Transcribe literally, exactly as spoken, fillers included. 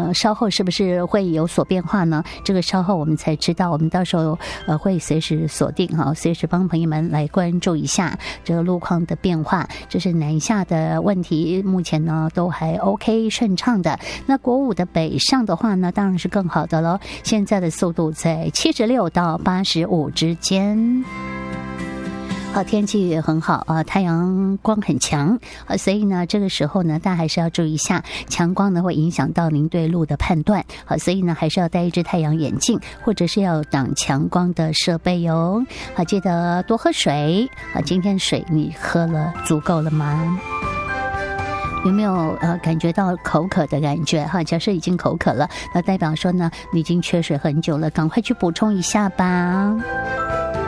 么稍后是不是会有所变化呢？这个稍后我们才知道，我们到时候呃会随时锁定哈，随时帮朋友们来关注一下这个路况的变化。这是南下的问题，目前呢都还 OK 顺畅的。那国五的北上的话呢，当然是更好的了，现在的速度在七十六到八十五之间。好，天气也很好啊，太阳光很强啊，所以呢，这个时候呢，大家还是要注意一下，强光呢会影响到您对路的判断，好，所以呢，还是要戴一只太阳眼镜，或者是要挡强光的设备哟。好，记得多喝水啊，今天水你喝了足够了吗？有没有呃感觉到口渴的感觉哈？假设已经口渴了，那代表说呢，你已经缺水很久了，赶快去补充一下吧。